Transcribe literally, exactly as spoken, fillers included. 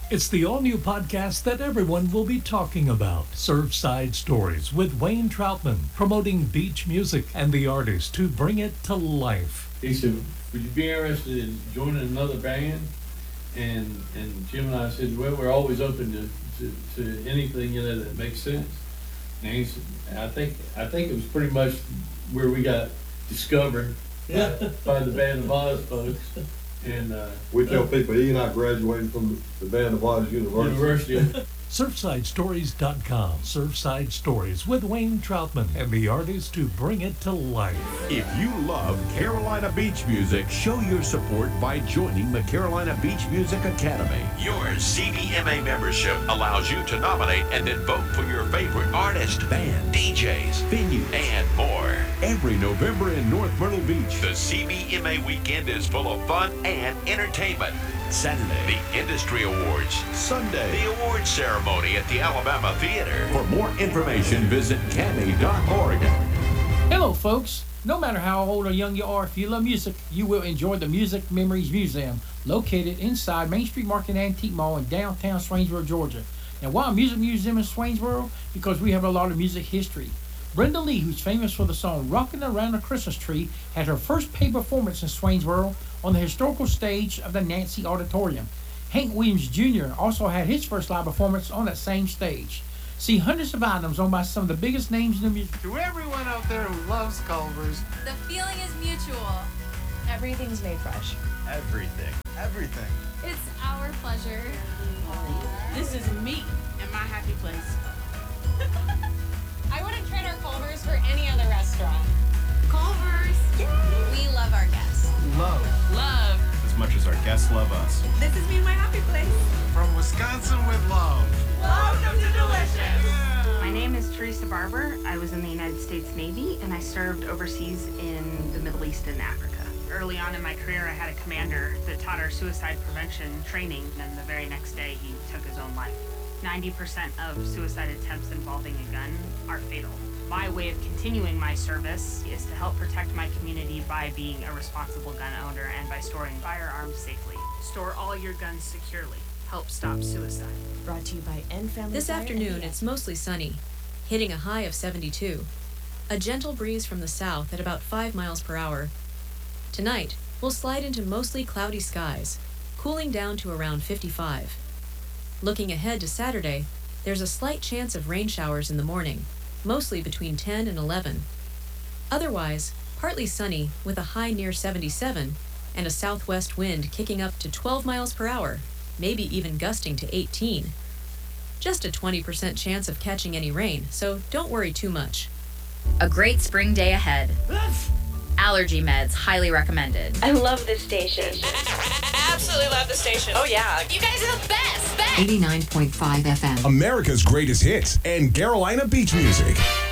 It's the all-new podcast that everyone will be talking about. Surfside Stories with Wayne Troutman, promoting beach music and the artists to bring it to life. He said, would you be interested in joining another band? And and Jim and I said, well, we're always open to, to, to anything, you know, that makes sense. And he said, I think, I think it was pretty much where we got discovered by, by the Band of Oz folks. And uh, we tell people he and I graduated from the Band of Oz University. University. Surfside Stories dot com. Surfside Stories with Wayne Troutman and the artists to bring it to life. If you love Carolina beach music, show your support by joining the Carolina Beach Music Academy. Your C B M A membership allows you to nominate and then vote for your favorite artist, band, D Js, venue, and more. Every November in North Myrtle Beach, the C B M A weekend is full of fun and entertainment. Saturday, the Industry Awards. Sunday, the awards ceremony at the Alabama Theater. For more information, visit cami dot org. Hello, folks. No matter how old or young you are, if you love music, you will enjoy the Music Memories Museum, located inside Main Street Market Antique Mall in downtown Swainsboro, Georgia. Now, why a music museum in Swainsboro? Because we have a lot of music history. Brenda Lee, who's famous for the song Rockin' Around the Christmas Tree, had her first paid performance in Swainsboro on the historical stage of the Nancy Auditorium. Hank Williams Junior also had his first live performance on that same stage. See hundreds of items owned by some of the biggest names in the music. To everyone out there who loves Culver's, the feeling is mutual. Everything's made fresh. Everything. Everything. It's our pleasure. This is me and my happy place. I wouldn't trade our Culver's for any other restaurant. Culver's. We love our guests. Love. Love. As much as our guests love us. This is me and my happy place. From Wisconsin with love. Welcome to Delicious. My name is Teresa Barber. I was in the United States Navy and I served overseas in the Middle East and Africa. Early on in my career, I had a commander that taught our suicide prevention training, and the very next day he took his own life. ninety percent of suicide attempts involving a gun are fatal. My way of continuing my service is to help protect my community by being a responsible gun owner and by storing firearms safely. Store all your guns securely. Help stop suicide. Brought to you by N Family. This afternoon, it's mostly sunny, hitting a high of seventy-two. A gentle breeze from the south at about five miles per hour. Tonight, we'll slide into mostly cloudy skies, cooling down to around fifty-five. Looking ahead to Saturday, there's a slight chance of rain showers in the morning, mostly between ten and eleven. Otherwise, partly sunny with a high near seventy-seven and a southwest wind kicking up to twelve miles per hour, maybe even gusting to eighteen. Just a twenty percent chance of catching any rain, so don't worry too much. A great spring day ahead. Allergy meds, highly recommended. I love this station. Absolutely love the station. Oh, yeah. You guys are the best. Best. eighty-nine point five F M. America's greatest hits and Carolina beach music.